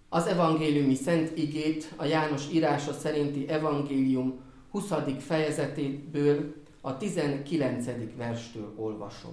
Az evangéliumi szent igét a János írása szerinti evangélium 20. fejezetéből a 19. verstől olvasom.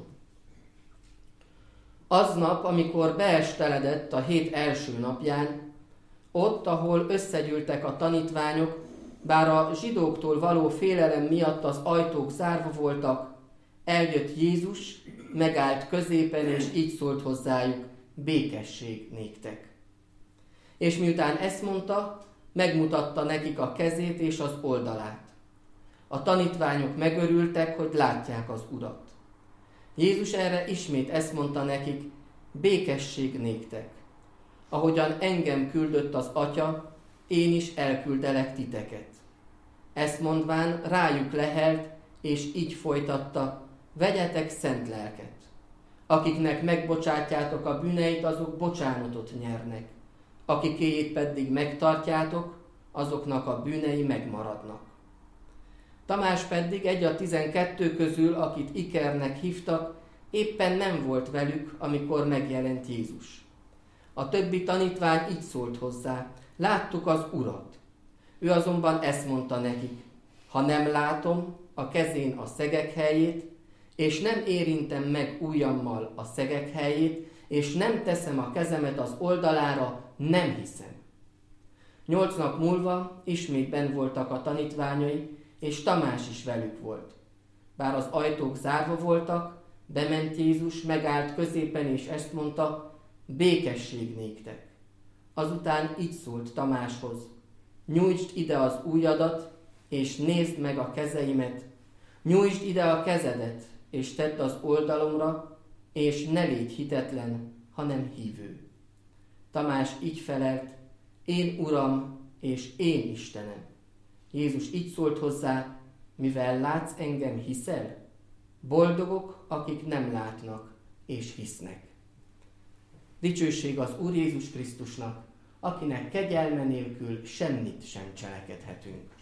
Aznap, amikor beesteledett a hét első napján, ott, ahol összegyűltek a tanítványok, bár a zsidóktól való félelem miatt az ajtók zárva voltak, eljött Jézus, megállt középen, és így szólt hozzájuk: békesség néktek. És miután ezt mondta, megmutatta nekik a kezét és az oldalát. A tanítványok megörültek, hogy látják az Urat. Jézus erre ismét ezt mondta nekik: békesség néktek. Ahogyan engem küldött az Atya, én is elküldelek titeket. Ezt mondván rájuk lehelt, és így folytatta: vegyetek szent lelket. Akiknek megbocsátjátok a bűneit, azok bocsánatot nyernek. Akikéjét pedig megtartjátok, azoknak a bűnei megmaradnak. Tamás pedig, egy a 12 közül, akit Ikernek hívtak, éppen nem volt velük, amikor megjelent Jézus. A többi tanítvány így szólt hozzá: láttuk az Urat. Ő azonban ezt mondta nekik: ha nem látom a kezén a szegek helyét, és nem érintem meg ujjammal a szegek helyét, és nem teszem a kezemet az oldalára, nem hiszem. 8 nap múlva ismét benn voltak a tanítványai, és Tamás is velük volt. Bár az ajtók zárva voltak, bement Jézus, megállt középen, és ezt mondta: békesség néktek. Azután így szólt Tamáshoz: nyújtsd ide az ujjadat, és nézd meg a kezeimet, nyújtsd ide a kezedet, és tedd az oldalomra, és ne légy hitetlen, hanem hívő. Tamás így felelt: én Uram, és én Istenem. Jézus így szólt hozzá: mivel látsz engem, hiszel? Boldogok, akik nem látnak, és hisznek. Dicsőség az Úr Jézus Krisztusnak, akinek kegyelme nélkül semmit sem cselekedhetünk.